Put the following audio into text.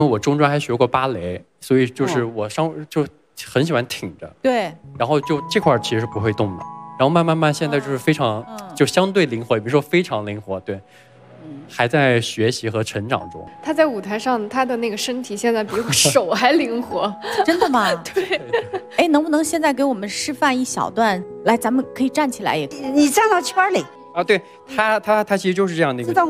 我中专还学过芭蕾，所以就是我就很喜欢挺着。 对。 然后就这块其实是不会动的，然后慢慢现在就是非常就相对灵活，也不是说非常灵活，对。还在学习和成长中。 他在舞台上，他的那个身体现在比我手还灵活。 真的吗？ 对。 哎，能不能现在给我们示范一小段？来，咱们可以站起来也。 你站到圈里。 啊，对他其实就是这样的一个。